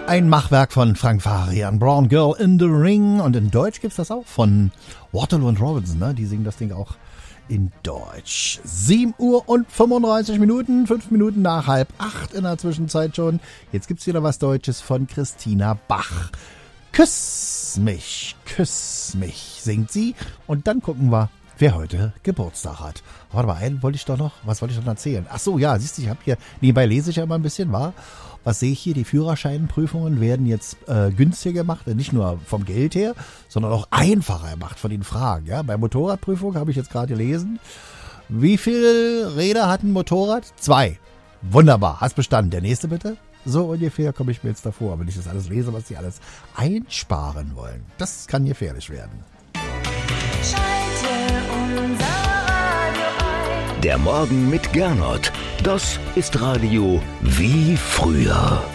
Ein Machwerk von Frank Farian, Brown Girl in the Ring. Und in Deutsch gibt's das auch von Waterloo und Robinson, ne? Die singen das Ding auch in Deutsch. 7 Uhr und 35 Minuten, 5 Minuten nach 7:30 in der Zwischenzeit schon. Jetzt gibt's wieder was Deutsches von Christina Bach. Küss mich, singt sie. Und dann gucken wir, wer heute Geburtstag hat. Warte mal, was wollte ich noch erzählen? Ach so, ja, siehst du, ich habe hier, nebenbei lese ich ja immer ein bisschen, was sehe ich hier? Die Führerscheinprüfungen werden jetzt günstiger gemacht, nicht nur vom Geld her, sondern auch einfacher gemacht von den Fragen. Ja? Bei Motorradprüfung habe ich jetzt gerade gelesen. Wie viele Räder hat ein Motorrad? 2. Wunderbar, hast bestanden. Der nächste bitte? So ungefähr komme ich mir jetzt davor, wenn ich das alles lese, was sie alles einsparen wollen. Das kann gefährlich werden. Schalte unser Radio ein. Der Morgen mit Gernot. Das ist Radio wie früher.